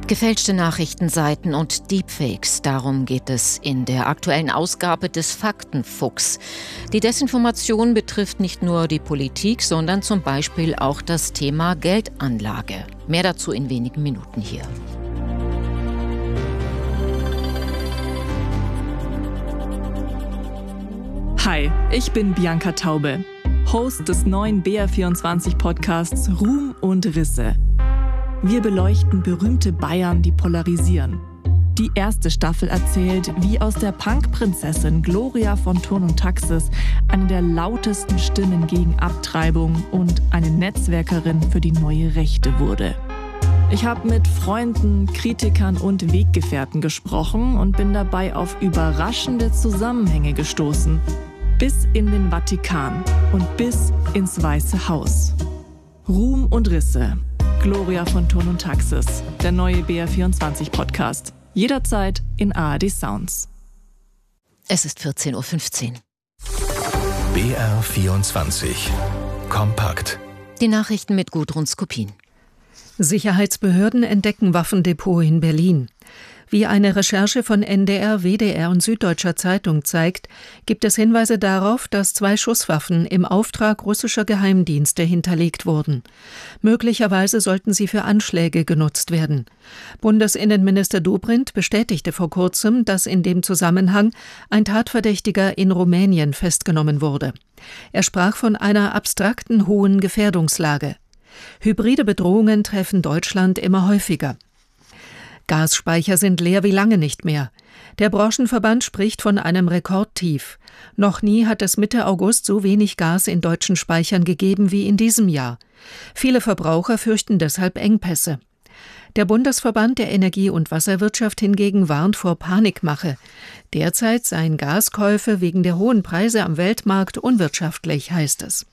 Gefälschte Nachrichtenseiten und Deepfakes, darum geht es in der aktuellen Ausgabe des Faktenfuchs. Die Desinformation betrifft nicht nur die Politik, sondern zum Beispiel auch das Thema Geldanlage. Mehr dazu in wenigen Minuten hier. Hi, ich bin Bianca Taube, Host des neuen BR24-Podcasts Ruhm und Risse. Wir beleuchten berühmte Bayern, die polarisieren. Die erste Staffel erzählt, wie aus der Punk-Prinzessin Gloria von Thurn und Taxis eine der lautesten Stimmen gegen Abtreibung und eine Netzwerkerin für die neue Rechte wurde. Ich habe mit Freunden, Kritikern und Weggefährten gesprochen und bin dabei auf überraschende Zusammenhänge gestoßen. Bis in den Vatikan und bis ins Weiße Haus. Ruhm und Risse. Gloria von Thurn und Taxis, der neue BR24-Podcast. Jederzeit in ARD Sounds. Es ist 14.15 Uhr. BR24 Kompakt. Die Nachrichten mit Gudrun Skopin. Sicherheitsbehörden entdecken Waffendepot in Berlin. Wie eine Recherche von NDR, WDR und Süddeutscher Zeitung zeigt, gibt es Hinweise darauf, dass 2 Schusswaffen im Auftrag russischer Geheimdienste hinterlegt wurden. Möglicherweise sollten sie für Anschläge genutzt werden. Bundesinnenminister Dobrindt bestätigte vor kurzem, dass in dem Zusammenhang ein Tatverdächtiger in Rumänien festgenommen wurde. Er sprach von einer abstrakten hohen Gefährdungslage. Hybride Bedrohungen treffen Deutschland immer häufiger. Gasspeicher sind leer wie lange nicht mehr. Der Branchenverband spricht von einem Rekordtief. Noch nie hat es Mitte August so wenig Gas in deutschen Speichern gegeben wie in diesem Jahr. Viele Verbraucher fürchten deshalb Engpässe. Der Bundesverband der Energie- und Wasserwirtschaft hingegen warnt vor Panikmache. Derzeit seien Gaskäufe wegen der hohen Preise am Weltmarkt unwirtschaftlich, heißt es.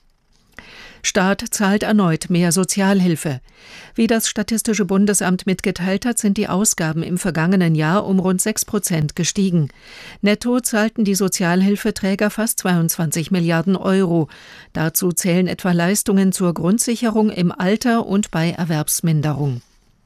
Staat zahlt erneut mehr Sozialhilfe. Wie das Statistische Bundesamt mitgeteilt hat, sind die Ausgaben im vergangenen Jahr um rund 6% gestiegen. Netto zahlten die Sozialhilfeträger fast 22 Milliarden Euro. Dazu zählen etwa Leistungen zur Grundsicherung im Alter und bei Erwerbsminderung.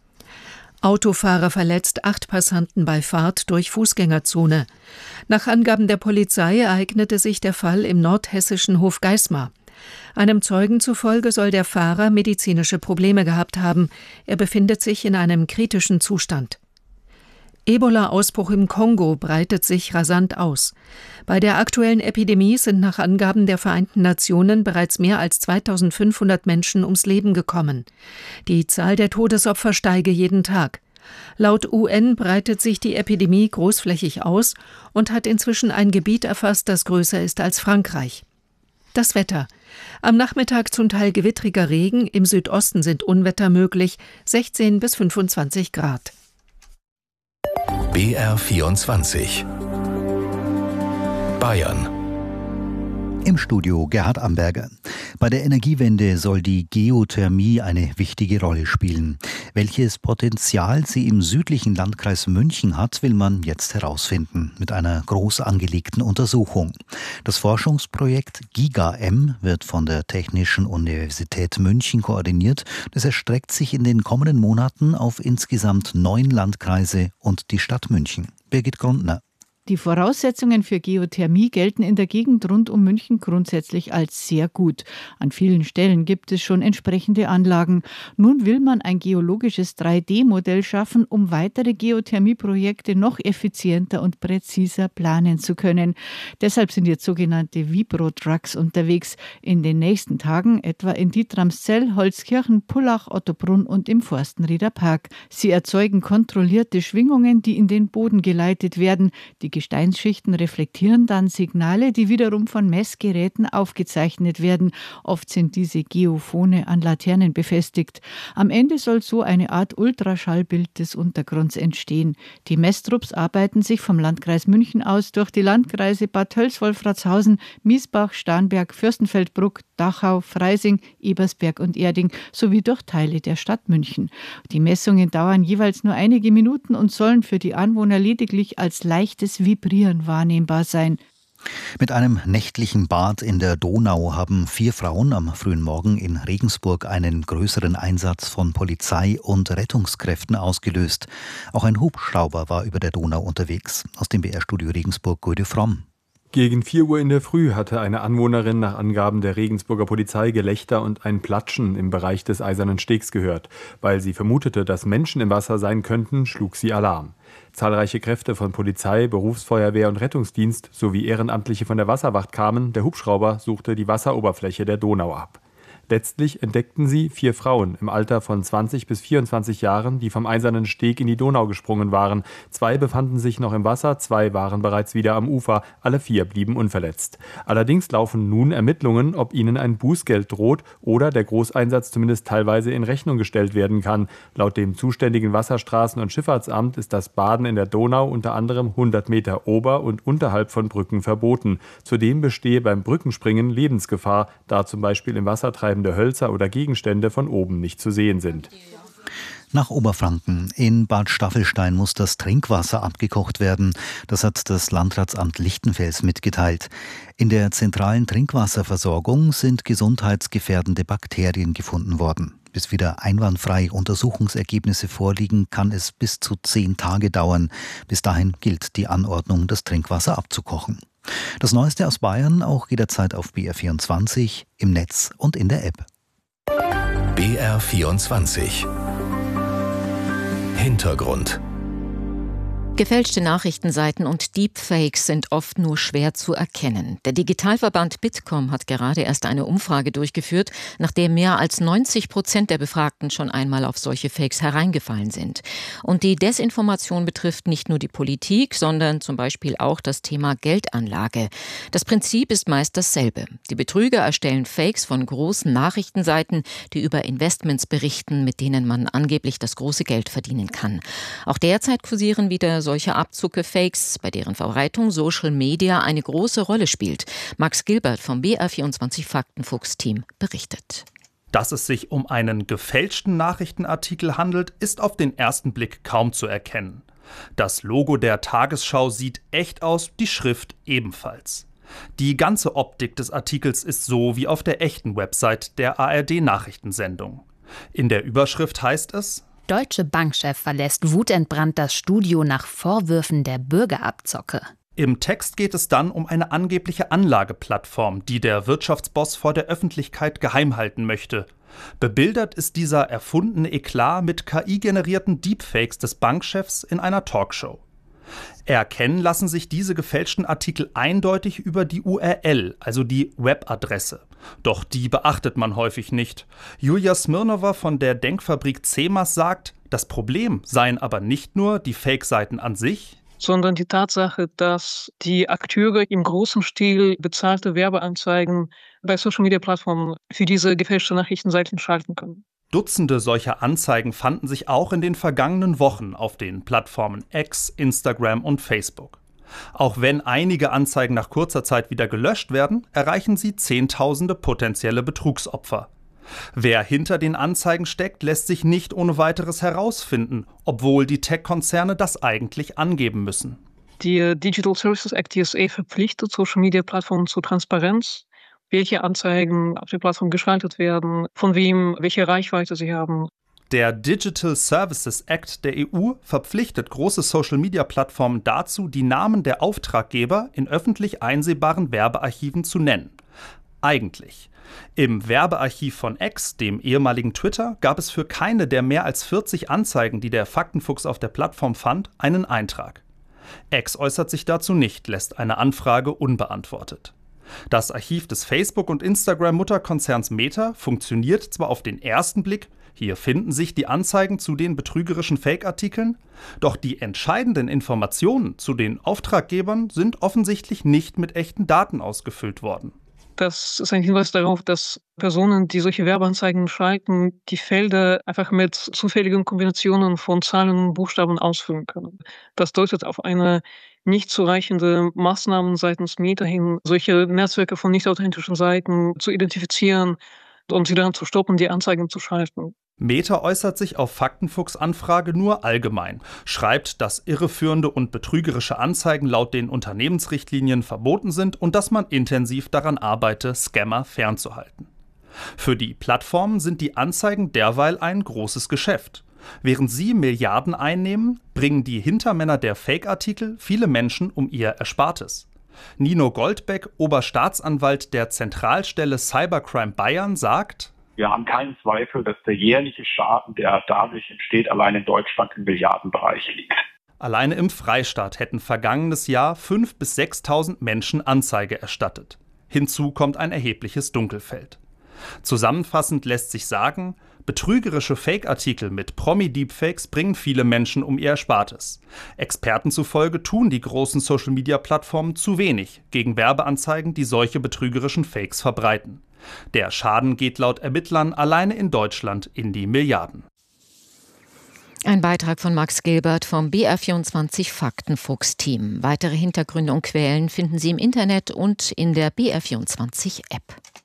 Autofahrer verletzt 8 Passanten bei Fahrt durch Fußgängerzone. Nach Angaben der Polizei ereignete sich der Fall im nordhessischen Hofgeismar. Einem Zeugen zufolge soll der Fahrer medizinische Probleme gehabt haben. Er befindet sich in einem kritischen Zustand. Ebola-Ausbruch im Kongo breitet sich rasant aus. Bei der aktuellen Epidemie sind nach Angaben der Vereinten Nationen bereits mehr als 2500 Menschen ums Leben gekommen. Die Zahl der Todesopfer steige jeden Tag. Laut UN breitet sich die Epidemie großflächig aus und hat inzwischen ein Gebiet erfasst, das größer ist als Frankreich. Das Wetter. Am Nachmittag zum Teil gewittriger Regen, im Südosten sind Unwetter möglich, 16 bis 25 Grad. BR24 Bayern. Im Studio Gerhard Amberger. Bei der Energiewende soll die Geothermie eine wichtige Rolle spielen. Welches Potenzial sie im südlichen Landkreis München hat, will man jetzt herausfinden mit einer groß angelegten Untersuchung. Das Forschungsprojekt GigaM wird von der Technischen Universität München koordiniert. Das erstreckt sich in den kommenden Monaten auf insgesamt 9 Landkreise und die Stadt München. Birgit Grundner. Die Voraussetzungen für Geothermie gelten in der Gegend rund um München grundsätzlich als sehr gut. An vielen Stellen gibt es schon entsprechende Anlagen. Nun will man ein geologisches 3D-Modell schaffen, um weitere Geothermieprojekte noch effizienter und präziser planen zu können. Deshalb sind jetzt sogenannte Vibro-Trucks unterwegs. In den nächsten Tagen etwa in Dietramszell, Holzkirchen, Pullach, Ottobrunn und im Forstenrieder Park. Sie erzeugen kontrollierte Schwingungen, die in den Boden geleitet werden. Die Gesteinsschichten reflektieren dann Signale, die wiederum von Messgeräten aufgezeichnet werden. Oft sind diese Geophone an Laternen befestigt. Am Ende soll so eine Art Ultraschallbild des Untergrunds entstehen. Die Messtrupps arbeiten sich vom Landkreis München aus durch die Landkreise Bad Tölz-Wolfratshausen, Miesbach, Starnberg, Fürstenfeldbruck, Dachau, Freising, Ebersberg und Erding sowie durch Teile der Stadt München. Die Messungen dauern jeweils nur einige Minuten und sollen für die Anwohner lediglich als leichtes Vibrieren wahrnehmbar sein. Mit einem nächtlichen Bad in der Donau haben 4 Frauen am frühen Morgen in Regensburg einen größeren Einsatz von Polizei und Rettungskräften ausgelöst. Auch ein Hubschrauber war über der Donau unterwegs. Aus dem BR-Studio Regensburg, Guido Fromm. Gegen 4 Uhr in der Früh hatte eine Anwohnerin nach Angaben der Regensburger Polizei Gelächter und ein Platschen im Bereich des Eisernen Stegs gehört. Weil sie vermutete, dass Menschen im Wasser sein könnten, schlug sie Alarm. Zahlreiche Kräfte von Polizei, Berufsfeuerwehr und Rettungsdienst sowie Ehrenamtliche von der Wasserwacht kamen. Der Hubschrauber suchte die Wasseroberfläche der Donau ab. Letztlich entdeckten sie 4 Frauen im Alter von 20 bis 24 Jahren, die vom Eisernen Steg in die Donau gesprungen waren. 2 befanden sich noch im Wasser, 2 waren bereits wieder am Ufer. Alle 4 blieben unverletzt. Allerdings laufen nun Ermittlungen, ob ihnen ein Bußgeld droht oder der Großeinsatz zumindest teilweise in Rechnung gestellt werden kann. Laut dem zuständigen Wasserstraßen- und Schifffahrtsamt ist das Baden in der Donau unter anderem 100 Meter ober- und unterhalb von Brücken verboten. Zudem bestehe beim Brückenspringen Lebensgefahr, da zum Beispiel im Wassertreiben Hölzer oder Gegenstände von oben nicht zu sehen sind. Nach Oberfranken. In Bad Staffelstein muss das Trinkwasser abgekocht werden. Das hat das Landratsamt Lichtenfels mitgeteilt. In der zentralen Trinkwasserversorgung sind gesundheitsgefährdende Bakterien gefunden worden. Bis wieder einwandfrei Untersuchungsergebnisse vorliegen, kann es bis zu 10 Tage dauern. Bis dahin gilt die Anordnung, das Trinkwasser abzukochen. Das Neueste aus Bayern auch jederzeit auf BR24, im Netz und in der App. BR24 Hintergrund. Gefälschte Nachrichtenseiten und Deepfakes sind oft nur schwer zu erkennen. Der Digitalverband Bitkom hat gerade erst eine Umfrage durchgeführt, nach der mehr als 90% der Befragten schon einmal auf solche Fakes hereingefallen sind. Und die Desinformation betrifft nicht nur die Politik, sondern zum Beispiel auch das Thema Geldanlage. Das Prinzip ist meist dasselbe. Die Betrüger erstellen Fakes von großen Nachrichtenseiten, die über Investments berichten, mit denen man angeblich das große Geld verdienen kann. Auch derzeit kursieren wieder solche Abzucke-Fakes, bei deren Verbreitung Social Media eine große Rolle spielt. Max Gilbert vom BR24 Faktenfuchs-Team berichtet. Dass es sich um einen gefälschten Nachrichtenartikel handelt, ist auf den ersten Blick kaum zu erkennen. Das Logo der Tagesschau sieht echt aus, die Schrift ebenfalls. Die ganze Optik des Artikels ist so wie auf der echten Website der ARD-Nachrichtensendung. In der Überschrift heißt es: Deutsche Bankchef verlässt wutentbrannt das Studio nach Vorwürfen der Bürgerabzocke. Im Text geht es dann um eine angebliche Anlageplattform, die der Wirtschaftsboss vor der Öffentlichkeit geheim halten möchte. Bebildert ist dieser erfundene Eklat mit KI-generierten Deepfakes des Bankchefs in einer Talkshow. Erkennen lassen sich diese gefälschten Artikel eindeutig über die URL, also die Webadresse. Doch die beachtet man häufig nicht. Julia Smirnova von der Denkfabrik CEMAS sagt, das Problem seien aber nicht nur die Fake-Seiten an sich, sondern die Tatsache, dass die Akteure im großen Stil bezahlte Werbeanzeigen bei Social-Media-Plattformen für diese gefälschten Nachrichtenseiten schalten können. Dutzende solcher Anzeigen fanden sich auch in den vergangenen Wochen auf den Plattformen X, Instagram und Facebook. Auch wenn einige Anzeigen nach kurzer Zeit wieder gelöscht werden, erreichen sie Zehntausende potenzielle Betrugsopfer. Wer hinter den Anzeigen steckt, lässt sich nicht ohne weiteres herausfinden, obwohl die Tech-Konzerne das eigentlich angeben müssen. Die Digital Services Act TSA verpflichtet Social-Media-Plattformen zur Transparenz, welche Anzeigen auf der Plattform geschaltet werden, von wem, welche Reichweite sie haben. Der Digital Services Act der EU verpflichtet große Social-Media-Plattformen dazu, die Namen der Auftraggeber in öffentlich einsehbaren Werbearchiven zu nennen. Eigentlich. Im Werbearchiv von X, dem ehemaligen Twitter, gab es für keine der mehr als 40 Anzeigen, die der Faktenfuchs auf der Plattform fand, einen Eintrag. X äußert sich dazu nicht, lässt eine Anfrage unbeantwortet. Das Archiv des Facebook- und Instagram-Mutterkonzerns Meta funktioniert zwar auf den ersten Blick, hier finden sich die Anzeigen zu den betrügerischen Fake-Artikeln, doch die entscheidenden Informationen zu den Auftraggebern sind offensichtlich nicht mit echten Daten ausgefüllt worden. Das ist ein Hinweis darauf, dass Personen, die solche Werbeanzeigen schalten, die Felder einfach mit zufälligen Kombinationen von Zahlen und Buchstaben ausfüllen können. Das deutet auf eine nicht zureichende Maßnahmen seitens Meta hin, solche Netzwerke von nicht authentischen Seiten zu identifizieren, und sie dann zu stoppen, die Anzeigen zu schalten. Meta äußert sich auf Faktenfuchs-Anfrage nur allgemein, schreibt, dass irreführende und betrügerische Anzeigen laut den Unternehmensrichtlinien verboten sind und dass man intensiv daran arbeite, Scammer fernzuhalten. Für die Plattformen sind die Anzeigen derweil ein großes Geschäft. Während sie Milliarden einnehmen, bringen die Hintermänner der Fake-Artikel viele Menschen um ihr Erspartes. Nino Goldbeck, Oberstaatsanwalt der Zentralstelle Cybercrime Bayern, sagt: Wir haben keinen Zweifel, dass der jährliche Schaden, der dadurch entsteht, allein in Deutschland im Milliardenbereich liegt. Alleine im Freistaat hätten vergangenes Jahr 5.000 bis 6.000 Menschen Anzeige erstattet. Hinzu kommt ein erhebliches Dunkelfeld. Zusammenfassend lässt sich sagen, betrügerische Fake-Artikel mit Promi-Deepfakes bringen viele Menschen um ihr Erspartes. Experten zufolge tun die großen Social-Media-Plattformen zu wenig gegen Werbeanzeigen, die solche betrügerischen Fakes verbreiten. Der Schaden geht laut Ermittlern alleine in Deutschland in die Milliarden. Ein Beitrag von Max Gilbert vom BR24 Faktenfuchs-Team. Weitere Hintergründe und Quellen finden Sie im Internet und in der BR24-App.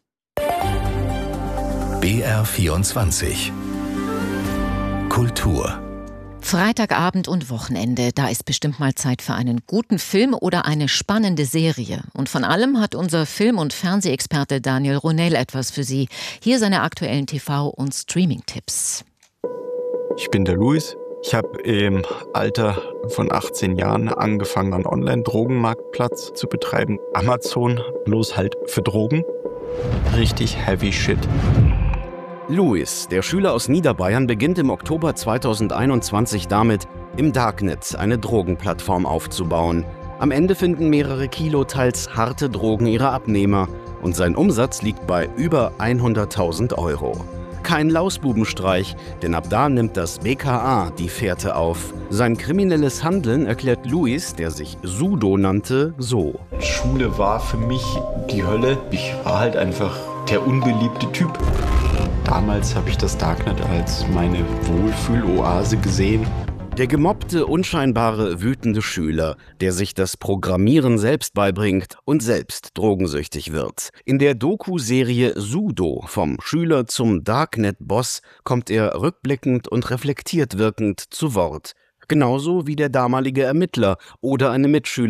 BR24 Kultur. Freitagabend und Wochenende, da ist bestimmt mal Zeit für einen guten Film oder eine spannende Serie. Und von allem hat unser Film- und Fernsehexperte Daniel Ronell etwas für Sie. Hier seine aktuellen TV- und Streaming-Tipps. Ich bin der Luis. Ich habe im Alter von 18 Jahren angefangen, einen Online-Drogenmarktplatz zu betreiben. Amazon, bloß halt für Drogen. Richtig heavy shit. Luis, der Schüler aus Niederbayern, beginnt im Oktober 2021 damit, im Darknet eine Drogenplattform aufzubauen. Am Ende finden mehrere Kilo teils harte Drogen ihre Abnehmer und sein Umsatz liegt bei über 100.000 €. Kein Lausbubenstreich, denn ab da nimmt das BKA die Fährte auf. Sein kriminelles Handeln erklärt Luis, der sich Sudo nannte, so: Schule war für mich die Hölle. Ich war halt einfach der unbeliebte Typ. Damals habe ich das Darknet als meine Wohlfühloase gesehen. Der gemobbte, unscheinbare, wütende Schüler, der sich das Programmieren selbst beibringt und selbst drogensüchtig wird. In der Doku-Serie Sudo, vom Schüler zum Darknet-Boss, kommt er rückblickend und reflektiert wirkend zu Wort. Genauso wie der damalige Ermittler oder eine Mitschülerin